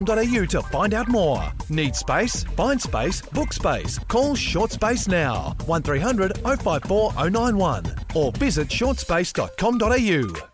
au to find out more. Need space? Find space, book space. Call Short Space now. 1300 054 091 or visit shortspace.com.au.